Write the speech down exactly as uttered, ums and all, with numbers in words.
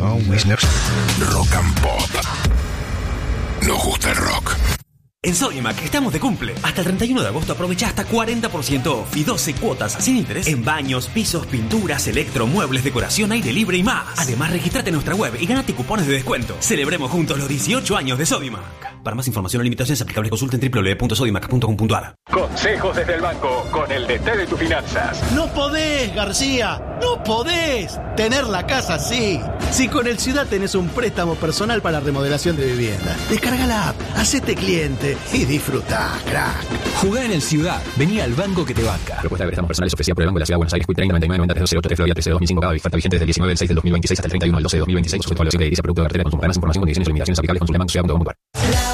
No, Wisner. Rock and Pop. Nos gusta el rock. En Sodimac estamos de cumple. Hasta el treinta y uno de agosto aprovecha hasta cuarenta por ciento off y doce cuotas sin interés en baños, pisos, pinturas, electro, muebles, decoración, aire libre y más. Además, registrate en nuestra web y ganate cupones de descuento. Celebremos juntos los dieciocho años de Sodimac. Para más información o limitaciones aplicables consulten doble u doble u doble u punto sodimac punto com punto a r. Consejos desde el banco con el D T de tus finanzas. No podés, García, no podés tener la casa así. Si con el Ciudad tenés un préstamo personal para remodelación de vivienda, descarga la app, hacete cliente y disfrutá, crack. Jugá en el Ciudad, vení al banco que te banca. Propuesta de préstamos personales ofrecida por el Banco de la Ciudad de Buenos Aires, treinta noventa y nueve noventa tres ocho tres Florida trece de dos mil cinco, cada oferta vigente desde el diecinueve del seis del dos mil veintiséis hasta el treinta y uno del doce de dos mil veintiséis, sujeto a evaluación de edilicia, producto de cartera, consumo. Para más información, condiciones y limitaciones aplicables, consulte banco ciudad punto com punto a r.